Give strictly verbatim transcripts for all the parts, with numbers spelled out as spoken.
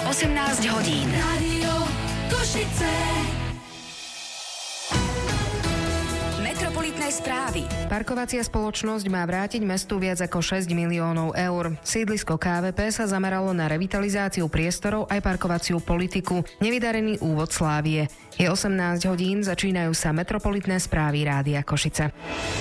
osemnásť hodín. Rádio Košice. Metropolitné správy. Parkovacia spoločnosť má vrátiť mestu viac ako šesť miliónov eur. Sídlisko ká vé pé sa zameralo na revitalizáciu priestorov aj parkovaciu politiku. Nevydarený úvod Slávie. Je osemnásť hodín, začínajú sa Metropolitné správy Rádia Košice.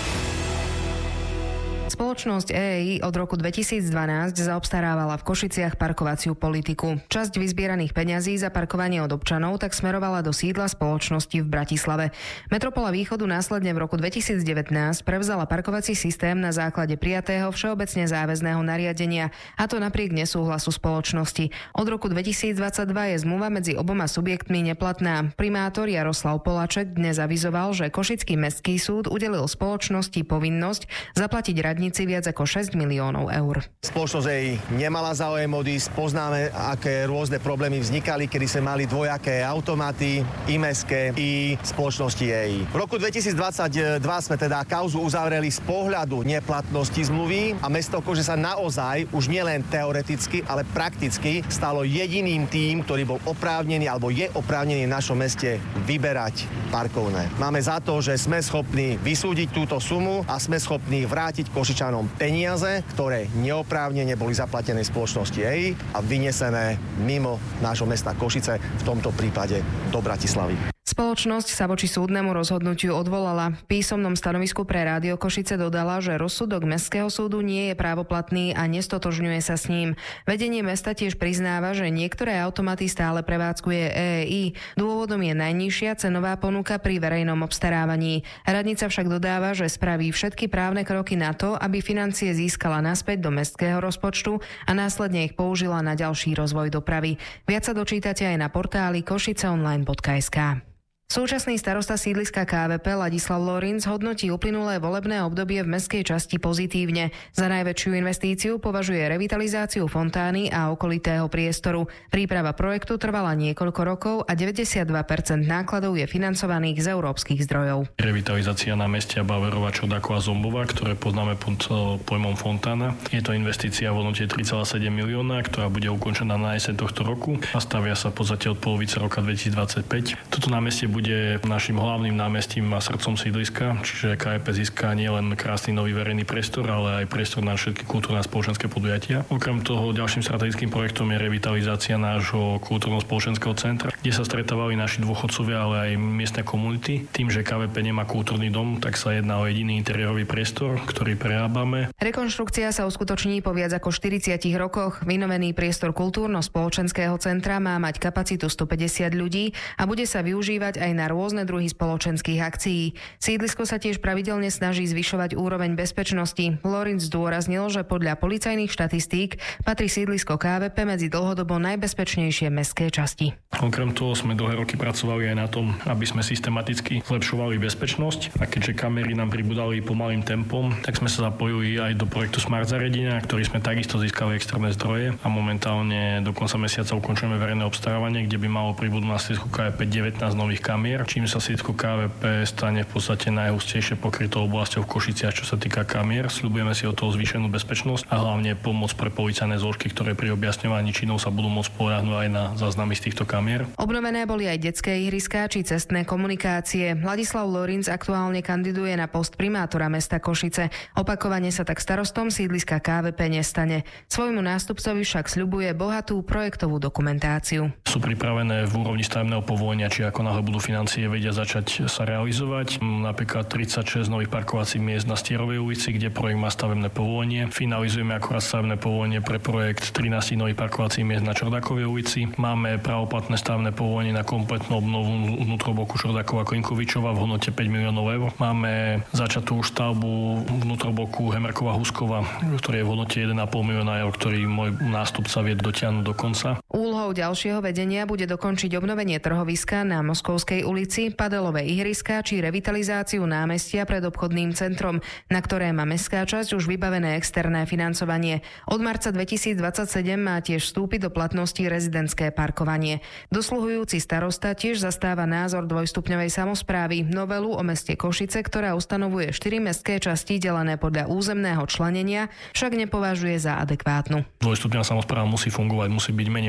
Spoločnosť é é í od roku dvetisícdvanásť zaobstarávala v Košiciach parkovaciu politiku. Časť vyzbieraných peňazí za parkovanie od občanov tak smerovala do sídla spoločnosti v Bratislave. Metropola Východu následne v roku dvetisícdevätnásť prevzala parkovací systém na základe prijatého všeobecne záväzného nariadenia, a to napriek nesúhlasu spoločnosti. Od roku dvetisícdvadsaťdva je zmluva medzi oboma subjektmi neplatná. Primátor Jaroslav Poláček dnes avizoval, že Košický mestský súd udelil spoločnosti povinnosť zaplatiť radnici viac ako šesť miliónov eur. Spoločnosť é é í nemala záujem odísť. Poznáme, aké rôzne problémy vznikali, kedy sme mali dvojaké automaty, imeské i spoločnosti é é í. V roku dvetisícdvadsaťdva sme teda kauzu uzavreli z pohľadu neplatnosti zmluvy a mesto Košice sa naozaj už nielen teoreticky, ale prakticky stalo jediným tým, ktorý bol oprávnený alebo je oprávnený v našom meste vyberať parkovné. Máme za to, že sme schopní vysúdiť túto sumu a sme schopní vrátiť Košičanom peniaze, ktoré neoprávnene boli zaplatené spoločnosti é é í a vynesené mimo nášho mesta Košice, v tomto prípade do Bratislavy. Spoločnosť sa voči súdnemu rozhodnutiu odvolala. V písomnom stanovisku pre Rádio Košice dodala, že rozsudok Mestského súdu nie je právoplatný a nestotožňuje sa s ním. Vedenie mesta tiež priznáva, že niektoré automaty stále prevádzkuje é é í. Dôvodom je najnižšia cenová ponuka pri verejnom obstarávaní. Radnica však dodáva, že spraví všetky právne kroky na to, aby financie získala naspäť do mestského rozpočtu a následne ich použila na ďalší rozvoj dopravy. Viac sa dočítate aj na portáli košiceonline bodka es ká. Súčasný starosta sídliska ká vé pé Ladislav Lorinc hodnotí uplynulé volebné obdobie v mestskej časti pozitívne. Za najväčšiu investíciu považuje revitalizáciu fontány a okolitého priestoru. Príprava projektu trvala niekoľko rokov a deväťdesiatdva percent nákladov je financovaných z európskych zdrojov. Revitalizácia námestia Bauerova, Čordákova, Zombova, ktoré poznáme pod pojmom fontána. Je to investícia v hodnote tri celé sedem milióna, ktorá bude ukončená na jeseň tohto roku a stavia sa v podstate od polovice roka dvetisícdvadsaťpäť. Toto námestie bude našim hlavným námestím a srdcom sídliska, čiže ká vé pé získa nielen krásny nový verejný priestor, ale aj priestor na všetky kultúrne a spoločenské podujatia. Okrem toho ďalším strategickým projektom je revitalizácia nášho kultúrno-spoločenského centra, kde sa stretávali naši dôchodcovia, ale aj miestne komunity. Tým, že ká vé pé nemá kultúrny dom, tak sa jedná o jediný interiérový priestor, ktorý prerábame. Rekonštrukcia sa uskutoční po viac ako štyridsiatich rokoch. Vynovený priestor kultúrno-spoločenského centra má mať kapacitu stopäťdesiat ľudí a bude sa využívať aj aj na rôzne druhy spoločenských akcií. Sídlisko sa tiež pravidelne snaží zvyšovať úroveň bezpečnosti. Lorinc zdôraznil, že podľa policajných štatistík patrí sídlisko ká vé pé medzi dlhodobo najbezpečnejšie mestské časti. Okrem toho sme dlhé roky pracovali aj na tom, aby sme systematicky zlepšovali bezpečnosť, a keďže kamery nám pribudali pomalým tempom, tak sme sa zapojili aj do projektu Smart zariadenia, ktorý sme takisto získali externé zdroje a momentálne do konca mesiaca ukončujeme verejné obstarávanie, kde by malo pribudnúť na sídlisku ká vé pé devätnásť nových kamier, čím sa sídlisko ká vé pé stane v podstate najhustejšie pokrytou oblasťou v Košiciach, čo sa týka kamier. Sľubujeme si od toho zvýšenú bezpečnosť a hlavne pomoc pre policajné zložky, ktoré pri objasňovaní činov sa budú môcť spoľahnúť aj na záznamy z týchto kamier. Obnovené boli aj detské ihriská či cestné komunikácie. Ladislav Lorinc aktuálne kandiduje na post primátora mesta Košice. Opakovane sa tak starostom sídliska ká vé pé nestane. Svojmu nástupcovi však sľubuje bohatú projektovú dokumentáciu. Sú pripravené v úrovni stavebného povolenia, či ako náhle budú financie vedia začať sa realizovať. Napríklad tridsaťšesť nových parkovacích miest na Stierovej ulici, kde projekt má stavebné povolenie. Finalizujeme akurát stavebné povolenie pre projekt trinásť nových parkovacích miest na Čordákovej ulici. Máme pravoplatné stavebné povolenie na kompletnú obnovu vnútroboku Čordákova Klinkovičova v hodnote päť miliónov eur. Máme začatú stavbu vnútroboku Hemerkova Huskova, ktorý je v hodnote jeden a pol milióna eur, ktorý môj nástupca vie dotiahnuť do konca. Úlohou ďalšieho vedenia bude dokončiť obnovenie trhoviska na Moskovskej ulici, padelové ihriska či revitalizáciu námestia pred obchodným centrom, na ktoré má mestská časť už vybavené externé financovanie. Od marca dvetisícdvadsaťsedem má tiež vstúpiť do platnosti rezidentské parkovanie. Dosluhujúci starosta tiež zastáva názor dvojstupňovej samosprávy, novelu o meste Košice, ktorá ustanovuje štyri mestské časti delené podľa územného členenia, však nepovažuje za adekvátnu. Dvojstupňová samospráva musí fungovať, musí byť menej mestských častí.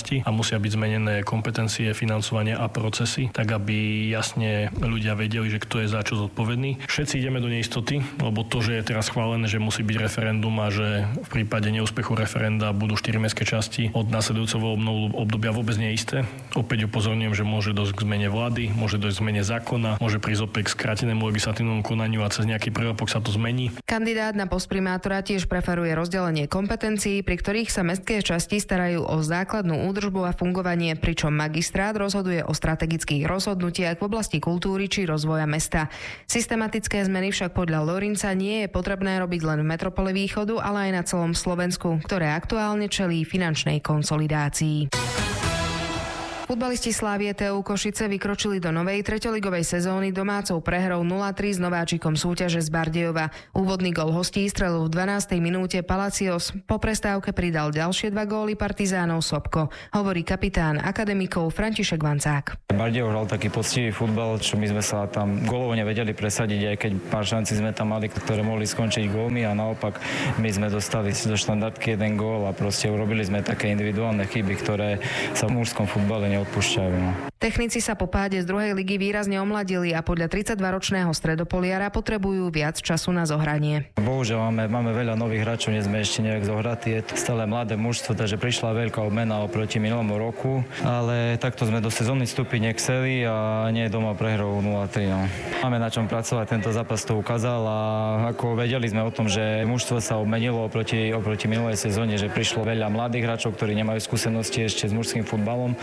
časti a musia byť zmenené kompetencie, financovanie a procesy, tak aby jasne ľudia vedeli, že kto je za čo zodpovedný. Všetci ideme do neistoty, lebo to, že je teraz schválené, že musí byť referendum a že v prípade neúspechu referenda budú štyri mestské časti od nasledujúceho obdobia vôbec nie je isté. Opäť upozorňujem, že môže dojsť k zmene vlády, môže dojsť k zmene zákona, môže prísť opäť k skrátenému legislatívnemu konaniu a cez nejaký prírobok sa to zmení. Kandidát na post primátora tiež preferuje rozdelenie kompetencií, pri ktorých sa mestské časti starajú o základnú údržbu a fungovanie, pričom magistrát rozhoduje o strategických rozhodnutiach v oblasti kultúry či rozvoja mesta. Systematické zmeny však podľa Lorinca nie je potrebné robiť len v metropole Východu, ale aj na celom Slovensku, ktoré aktuálne čelí finančnej konsolidácii. Futbalisti Slavie té ú Košice vykročili do novej treťoligovej sezóny domácou prehrou nula tri s nováčikom súťaže z Bardejova. Úvodný gól hostí strelil v dvanástej minúte Palacios. Po prestávke pridal ďalšie dva góly Partizánov Sobko, hovorí kapitán akademikov František Vancák. Bardejov hral taký poctivý futbal, čo my sme sa tam gólovo nevedeli presadiť, aj keď pár šancí sme tam mali, ktoré mohli skončiť gólmi, a naopak my sme dostali do štandardky jeden gól a proste urobili sme také individuálne chyby, ktoré sa v mužskom futbale neodpúšťajú. Technici sa po páde z druhej ligy výrazne omladili a podľa tridsaťdvaročného stredopoliara potrebujú viac času na zohranie. Bohužiaľ máme, máme veľa nových hráčov, nie sme ešte nejak zohratí, je to stále mladé mužstvo, takže prišla veľká obmena oproti minulému roku, ale takto sme do sezóny vstúpiť nechceli a nie doma prehrou nula tri. No. Máme na čom pracovať, tento zápas to ukázal a ako vedeli sme o tom, že mužstvo sa obmenilo oproti, oproti minulej sezóne, že prišlo veľa mladých hráčov, ktorí nemajú skúsenosti ešte s mužským futbalom,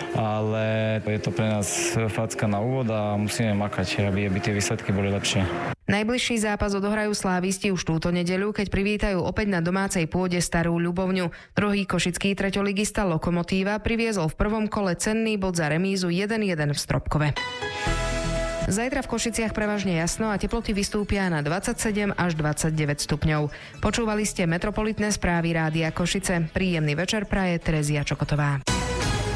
ale je to pre nás facka na úvod a musíme makať, aby, aby tie výsledky boli lepšie. Najbližší zápas odohrajú slávisti už túto nedeľu, keď privítajú opäť na domácej pôde Starú Ľubovňu. Druhý košický treťoligista Lokomotíva priviezol v prvom kole cenný bod za remízu jeden jeden v Stropkove. Zajtra v Košiciach prevažne jasno a teploty vystúpia na dvadsaťsedem až dvadsaťdeväť stupňov. Počúvali ste metropolitné správy Rádia Košice. Príjemný večer praje Terezia Čokotová.